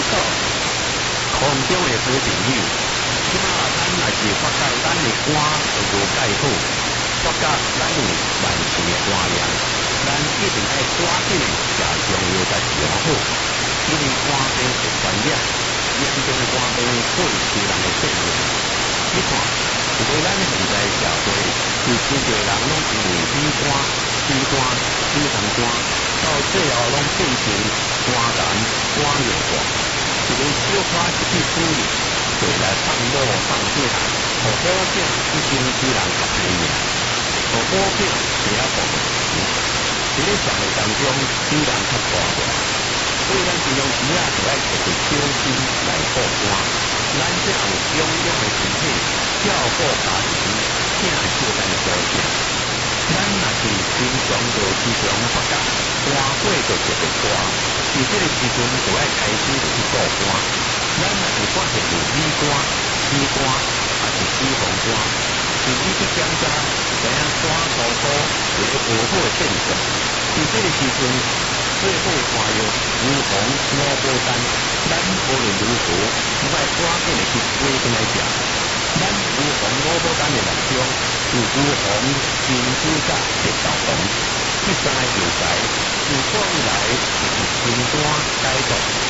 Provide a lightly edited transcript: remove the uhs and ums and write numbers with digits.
所，空中的好朋友，即马咱若是发觉咱的肝无介好，发觉咱有慢性的肝炎，咱一定要赶紧食中药甲治疗好，因为肝病是传染，严重的肝病会使人的性命。你看，在咱现在社会，有真侪人拢因为乙肝、C肝、脂肪肝，到最后拢变成肝癌、肝硬化。一个小可一去输入，就来放某放囝，互好病一生只人较歹命，互好病也放不钱。在咧社会当中，使人较大个，所以咱平常时啊，就要特别小心来保肝。咱才有中央的身体，照顾家庭，请小咱的保险。咱若是平常就时常发觉肝火就特别大，伫这个时阵就要开始去顾肝。咱若是发现有乙肝、C肝，还是脂肪肝，自己去检查，知影肝高高有个无好的现象。伫这个时阵，最好看药预防五宝丹。咱无论如何，唔爱赶紧的去买回来食。咱预防五宝丹的目标是预防金猪甲白豆黄。这三个药材自古以来就是清肝解毒、